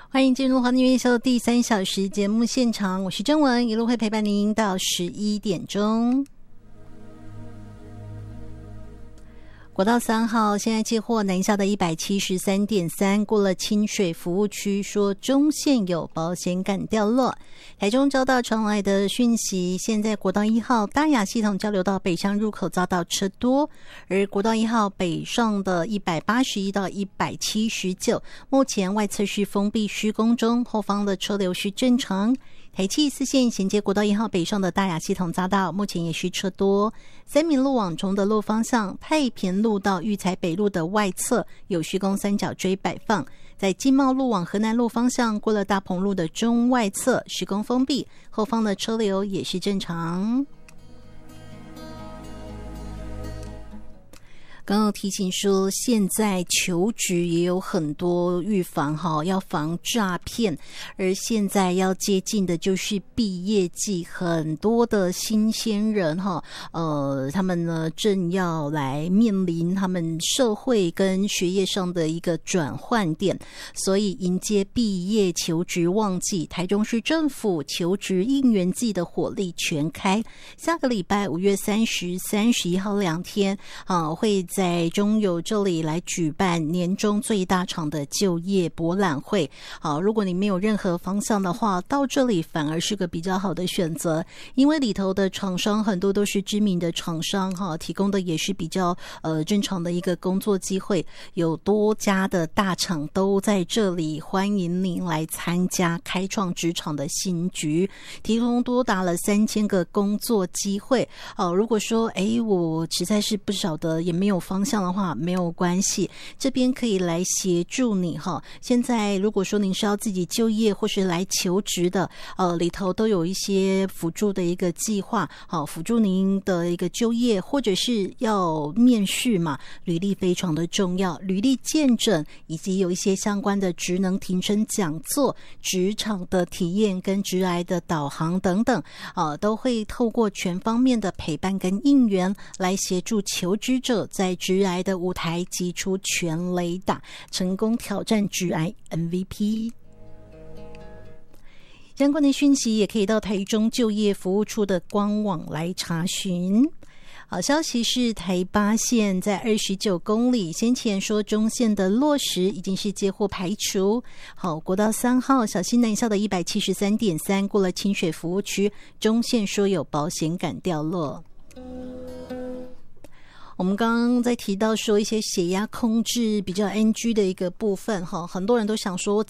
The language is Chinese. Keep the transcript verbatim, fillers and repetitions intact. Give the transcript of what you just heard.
欢迎进入华语夜秀第三小时节目现场，我是甄文，一路会陪伴您到十一点钟。国道三号现在接获南下的 一百七十三点三， 过了清水服务区，说中线有保险杆掉落。台中交道传来的讯息，现在国道一号大雅系统交流道北上入口遭到车多，而国道一号北上的一百八十一到一百七十九，目前外侧是封闭施工中，后方的车流是正常。台七四线衔接国道一号北上的大雅系统匝道，目前也是车多。三民路往崇德路方向，太平路到育才北路的外侧有施工三角锥摆放。在金茂路往河南路方向，过了大鹏路的中外侧施工封闭，后方的车流也是正常。刚刚提醒说，现在求职也有很多预防哈，要防诈骗，而现在要接近的就是毕业季，很多的新鲜人哈，呃，他们呢正要来面临他们社会跟学业上的一个转换点，所以迎接毕业求职旺季，台中市政府求职应援季的火力全开，下个礼拜五月三十、三十一号两天啊，会在中友这里来举办年终最大场的就业博览会。好，如果你没有任何方向的话，到这里反而是个比较好的选择，因为里头的厂商很多都是知名的厂商哈，提供的也是比较呃正常的一个工作机会，有多家的大厂都在这里欢迎您来参加开创职场的新局，提供多达了三千个工作机会。哦，如果说诶我实在是不晓得也没有方向的话，没有关系，这边可以来协助你哈。现在如果说您是要自己就业或是来求职的，呃，里头都有一些辅助的一个计划，好，辅助您的一个就业，或者是要面试嘛，履历非常的重要，履历见证以及有一些相关的职能提升讲座、职场的体验跟职涯的导航等等，呃，都会透过全方面的陪伴跟应援来协助求职者在职涯的舞台击出全垒打，成功挑战职涯 M V P。 相关的讯息也可以到台中就业服务处的官网来查询。好消息是台八线在二十九公里，先前说中线的落实已经是接获排除。好，国道三号小新南下的 一百七十三点三， 过了清水服务区，中线说有保险杆掉落。我们刚刚在提到说一些血压控制比较 N G 的一个部分哈，很多人都想说